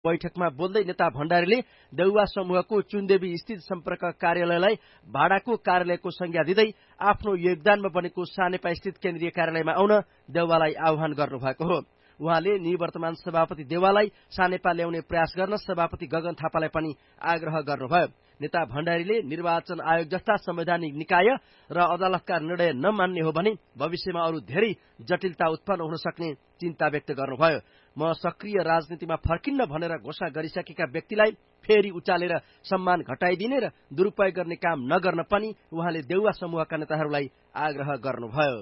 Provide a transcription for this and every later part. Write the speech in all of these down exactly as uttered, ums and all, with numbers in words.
बैठकमा बोल्दै नेता भण्डारीले देउवा समूहको चुनदेवी स्थित सम्पर्क कार्यालयलाई भाडाको कार्यालयको संज्ञा दिँदै आफ्नो योगदानमा बनेको सानेपा स्थित केन्द्रीय कार्यालयमा आउन देउवालाई आह्वान गर्नुभएको हो। उहाँले निवर्तमान सभापति देउवालाई सानेपा ल्याउने प्रयास गर्न सभापति गगन थापालाई पनि आग्रह गर्नुभयो। नेता भण्डारीले निर्वाचन आयोग जस्ता संवैधानिक निकाय र अदालतका निर्णय नमान्ने हो भने भविष्यमा अरू धेरै जटिलता उत्पन्न हुन सक्ने चिन्ता व्यक्त गर्नुभयो। म सक्रिय राजनीतिमा फर्किन्न भनेर घोषणा गरिसकेका व्यक्तिलाई फेरि उचालेर सम्मान घटाइदिने र दुरुपयोग गर्ने काम नगर्न पनि उहाँले देउवा समूहका नेताहरूलाई आग्रह गर्नुभयो।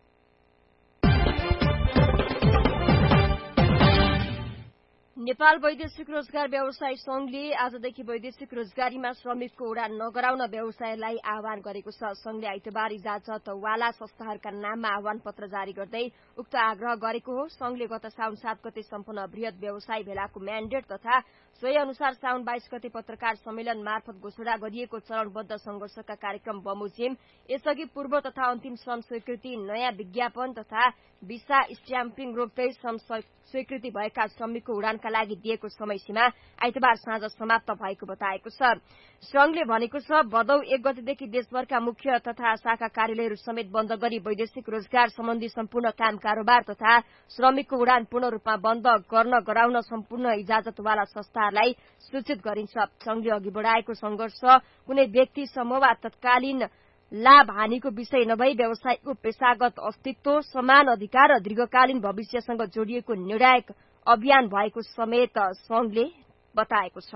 नेपाल वैदेशिक रोजगार व्यवसाय संघले आजदेखि वैदेशिक रोजगारीमा श्रमिकको उडान नगराउन व्यवसायलाई आह्वान गरेको छ। संघले आइतबार इजाजतवाला संस्थाहरूका नाममा आह्वान पत्र जारी गर्दै उक्त आग्रह गरेको हो। संघले गत साउन सात गते सम्पन्न वृहत व्यवसाय भेलाको म्यान्डेट तथा सोही अनुसार साउन बाइस गते पत्रकार सम्मेलन मार्फत घोषणा गरिएको चरणबद्ध संघर्षका कार्यक्रम बमोजिम, यसअघि पूर्व तथा अन्तिम श्रम स्वीकृति, नयाँ विज्ञापन तथा भिसा स्ट्याम्पिङ रोक्दै श्रम स्वीकृति भएका श्रमिकको उडानका लागि दिएको समय सीमा आइतबार साँझ समाप्त भएको बताएको छ। संघले भनेको छ, भदौ एक गतेदेखि देशभरका मुख्य तथा शाखा कार्यालयहरू समेत बन्द गरी वैदेशिक रोजगार सम्बन्धी सम्पूर्ण काम कारोबार तथा श्रमिकको उडान पूर्ण रूपमा बन्द गर्न गराउन सम्पूर्ण इजाजतवाला संस्थाहरूलाई सूचित गरिन्छ। संघले अघि बढाएको संघर्ष कुनै व्यक्ति समूह वा तत्कालीन लाभ हानिको विषय नभई व्यवसायको पेशागत अस्तित्व, समान अधिकार र दीर्घकालीन भविष्यसँग जोडिएको निर्णायक अभियान भएको समेत संघले बताएको छ।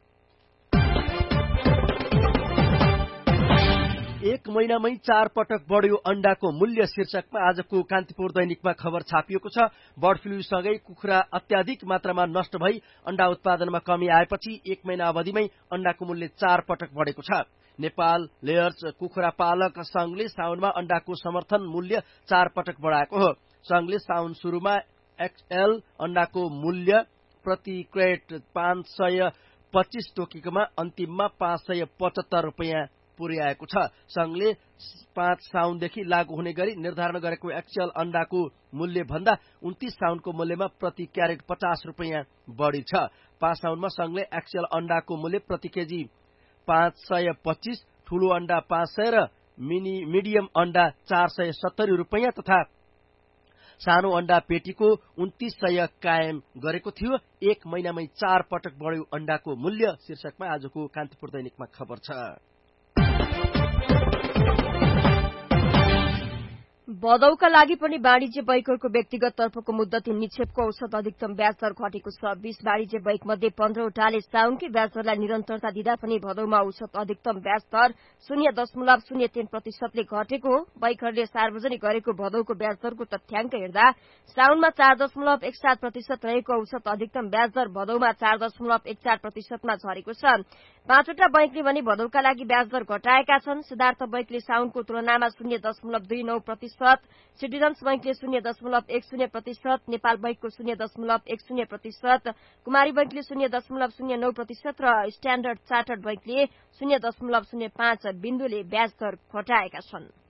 एक महिनामै चार पटक बढ्यो अण्डाको मूल्य शीर्षकमा आजको कान्तिपुर दैनिकमा खबर छापिएको छ। बर्ड फ्लूसँगै कुखुरा अत्याधिक मात्रामा नष्ट भई अण्डा उत्पादनमा कमी आएपछि एक महिना अवधिमै अण्डाको मूल्य चार पटक बढेको छ। नेपाल लेयर्स कुखुरा पालक संघले साउनमा अण्डाको समर्थन मूल्य चार पटक बढाएको हो। संघले साउन सुरुमा एक्सएल अण्डाको मूल्य प्रति क्रेट पाँच सय पच्चीस तोकेकोमा अन्तिममा पाँच सय पचहत्तर रुपियाँ पुर्याएको छ। संघले पाँच साउनदेखि लागू हुने गरी निर्धारण गरेको एक्सएल अण्डाको मूल्य भन्दा उन्तीस साउनको मूल्यमा प्रति क्यारेट पचास रुपियाँ बढ़ी छ। पाँच साउनमा संघले एक्सएल अण्डाको मूल्य प्रति केजी पाँच सय पच्चीस, ठूलो अण्डा पाँच सय र मिनी मिडियम अण्डा चार सय सत्तरी रुपियाँ तथा सानो अण्डा पेटीको उन्तीस सय कायम गरेको थियो। एक महिनामै चार पटक बढ्यो अण्डाको मूल्य शीर्षकमा आजको कान्तिपुर दैनिकमा खबर छ। भदौका लागि पनि वाणिज्य बैंकहरूको व्यक्तिगत तर्फको मुद्दती निक्षेपको औसत अधिकतम ब्याज दर घटेको छ। बीस वाणिज्य बैंक मध्ये पन्ध्रवटाले साउनकी ब्याज दरलाई निरन्तरता दिँदा पनि भदौमा औसत अधिकतम ब्याज दर शून्य दशमलव शून्य तीन प्रतिशतले घटेको हो। बैंकहरूले सार्वजनिक गरेको भदौको ब्याज दरको तथ्याङ्क हेर्दा साउनमा चार दशमलव एक सात प्रतिशत रहेको औसत अधिकतम ब्याज दर भदौमा चार दशमलव एक चार प्रतिशतमा झरेको छ। पाँचवटा बैंकले भने भदौका लागि ब्याज दर घटाएका छन्। सिद्धार्थ बैंकले साउनको तुलनामा शून्य दशमलव दुई नौ प्रतिशत, सिटिजन्स बैंकले शून्य दशमलव एक शून्य प्रतिशत, नेपाल बैंकको शून्य दशमलव एक शून्य प्रतिशत, कुमारी बैंकले शून्य दशमलव शून्य नौ प्रतिशत र स्ट्याण्डर्ड चार्टर्ड बैंकले शून्य दशमलव शून्य पाँच बिन्दुले ब्याज दर घटाएका छन्।